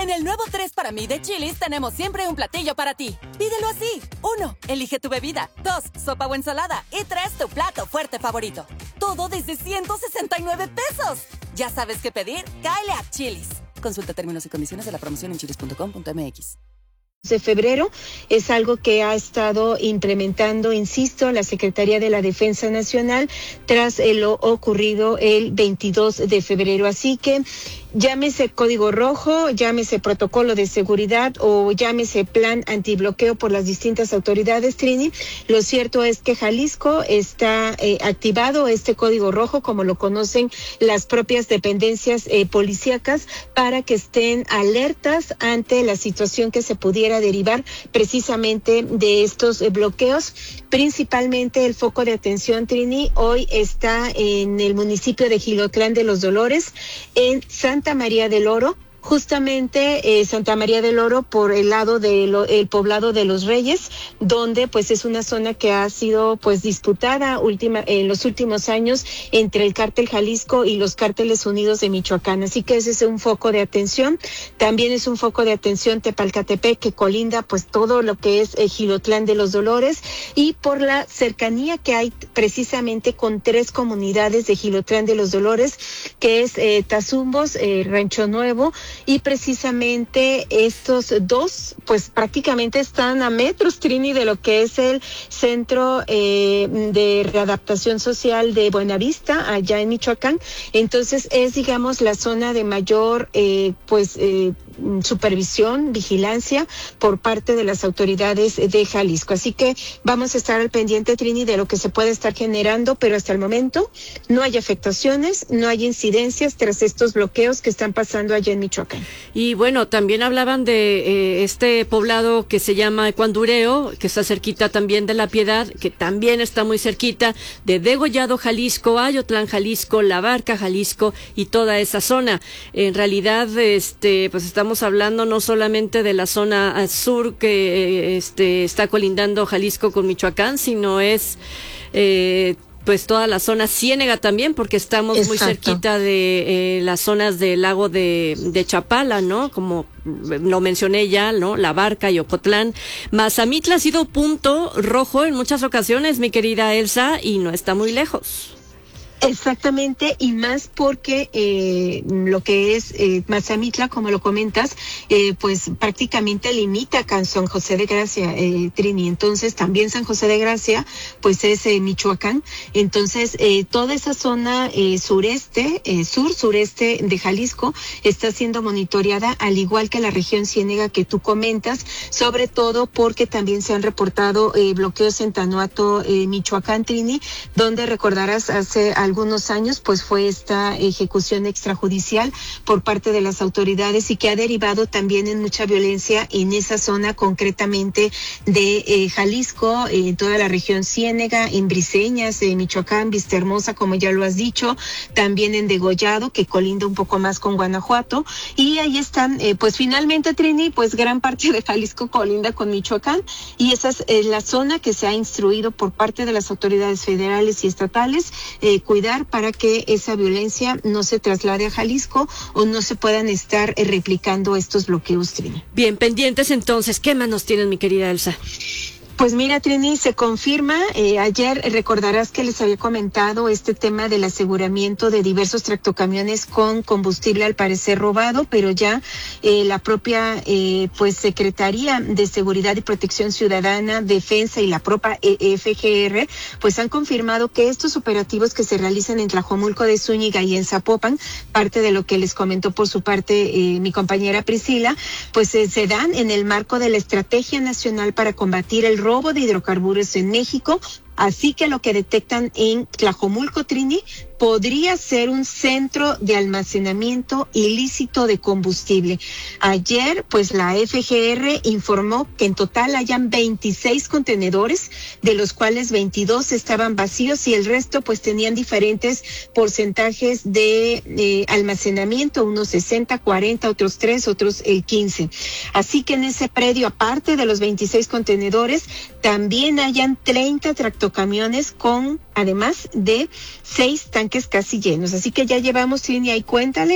En el nuevo 3 para mí de Chili's tenemos siempre un platillo para ti. Pídelo así. 1. Elige tu bebida. 2. Sopa o ensalada. Y 3. Tu plato fuerte favorito. Todo desde 169 pesos. ¿Ya sabes qué pedir? Cáele a Chili's. Consulta términos y condiciones de la promoción en chilis.com.mx. De febrero es algo que ha estado implementando, insisto, la Secretaría de la Defensa Nacional tras lo ocurrido el 22 de febrero. Así que llámese código rojo, llámese protocolo de seguridad o llámese plan antibloqueo por las distintas autoridades, Trini. Lo cierto es que Jalisco está activado este código rojo, como lo conocen las propias dependencias policíacas, para que estén alertas ante la situación que se pudiera derivar precisamente de estos bloqueos. Principalmente el foco de atención, Trini, hoy está en el municipio de Jilotlán de los Dolores, en Santa María del Oro. Justamente Santa María del Oro por el lado del poblado de Los Reyes, donde pues es una zona que ha sido pues disputada en los últimos años entre el cártel Jalisco y los cárteles unidos de Michoacán. Así que ese es un foco de atención. También es un foco de atención Tepalcatepec, que colinda pues todo lo que es Jilotlán de los Dolores, y por la cercanía que hay precisamente con 3 comunidades de Jilotlán de los Dolores, que es Tazumbos, Rancho Nuevo, y precisamente estos dos pues prácticamente están a metros, Trini, de lo que es el Centro de Readaptación Social de Buenavista, allá en Michoacán. Entonces es, digamos, la zona de mayor supervisión, vigilancia por parte de las autoridades de Jalisco. Así que vamos a estar al pendiente, Trini, de lo que se puede estar generando, pero hasta el momento no hay afectaciones, no hay incidencias tras estos bloqueos que están pasando allá en Michoacán. Y bueno, también hablaban de este poblado que se llama Ecuandureo, que está cerquita también de La Piedad, que también está muy cerquita de Degollado, Jalisco, Ayotlán, Jalisco, La Barca, Jalisco, y toda esa zona. En realidad, pues estamos hablando no solamente de la zona sur que está colindando Jalisco con Michoacán, sino es pues toda la zona Ciénega también, porque estamos muy cerquita de las zonas del lago de Chapala, ¿no? Como lo mencioné ya, ¿no? La Barca y Ocotlán. Mazamitla ha sido punto rojo en muchas ocasiones, mi querida Elsa, y no está muy lejos. Exactamente, y más porque lo que es Mazamitla, como lo comentas, pues prácticamente limita con San José de Gracia, Trini. Entonces también San José de Gracia pues es Michoacán. Entonces toda esa zona sureste de Jalisco está siendo monitoreada, al igual que la región Ciénega que tú comentas, sobre todo porque también se han reportado bloqueos en Tanuato, Michoacán, Trini, donde recordarás hace algunos años pues fue esta ejecución extrajudicial por parte de las autoridades, y que ha derivado también en mucha violencia en esa zona, concretamente de Jalisco, en toda la región Ciénega, en Briseñas, Michoacán, Vistahermosa, como ya lo has dicho, también en Degollado, que colinda un poco más con Guanajuato, y ahí están, pues finalmente, Trini, pues gran parte de Jalisco colinda con Michoacán, y esa es la zona que se ha instruido por parte de las autoridades federales y estatales, cuidar para que esa violencia no se traslade a Jalisco o no se puedan estar replicando estos bloqueos, Trini. Bien, pendientes entonces. ¿Qué más nos tienen, mi querida Elsa? Pues mira, Trini, se confirma, ayer recordarás que les había comentado este tema del aseguramiento de diversos tractocamiones con combustible al parecer robado, pero ya la propia pues Secretaría de Seguridad y Protección Ciudadana, Defensa y la propia FGR pues han confirmado que estos operativos que se realizan en Tlajomulco de Zúñiga y en Zapopan, parte de lo que les comentó por su parte mi compañera Priscila, pues se dan en el marco de la Estrategia Nacional para combatir el robo de hidrocarburos en México. Así que lo que detectan en Tlajomulco, Trini, podría ser un centro de almacenamiento ilícito de combustible. Ayer, pues la FGR informó que en total hayan 26 contenedores, de los cuales 22 estaban vacíos y el resto pues tenían diferentes porcentajes de almacenamiento, unos 60, 40, otros 3, otros el 15. Así que en ese predio, aparte de los 26 contenedores, también hayan 30 tractocamiones con, además de 6 tanques casi llenos. Así que ya llevamos, Trini, ahí cuéntale.